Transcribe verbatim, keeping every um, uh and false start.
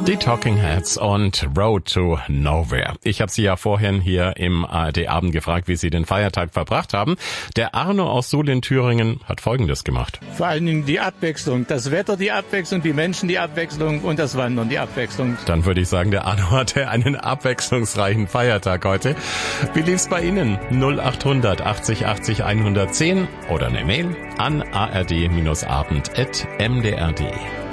Die Talking Heads und Road to Nowhere. Ich habe Sie ja vorhin hier im A R D-Abend gefragt, wie Sie den Feiertag verbracht haben. Der Arno aus Suhl in Thüringen hat Folgendes gemacht. Vor allen Dingen die Abwechslung. Das Wetter, die Abwechslung, die Menschen, die Abwechslung und das Wandern, die Abwechslung. Dann würde ich sagen, der Arno hatte einen abwechslungsreichen Feiertag heute. Wie lief's bei Ihnen? null acht hundert achtzig achtzig hundertzehn oder eine Mail an a r d abend at m d r punkt d e.